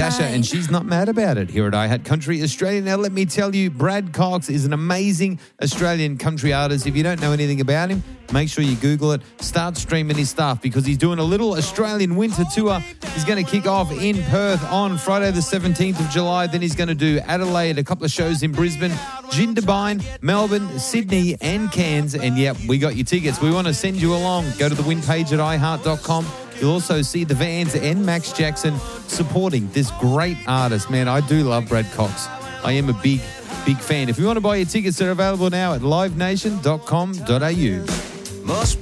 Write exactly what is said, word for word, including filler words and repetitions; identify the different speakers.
Speaker 1: Natasha, and she's not mad about it here at iHat Country Australia. Now, let me tell you, Brad Cox is an amazing Australian country artist. If you don't know anything about him, make sure you Google it. Start streaming his stuff because he's doing a little Australian winter tour. He's going to kick off in Perth on Friday the seventeenth of July. Then he's going to do Adelaide, a couple of shows in Brisbane, Jindabyne, Melbourne, Sydney and Cairns. And, yep, we got your tickets. We want to send you along. Go to the win page at i heart dot com. You'll also see the Vans and Max Jackson supporting this great artist. Man, I do love Brad Cox. I am a big, big fan. If you want to buy your tickets, they're available now at live nation dot com dot a u.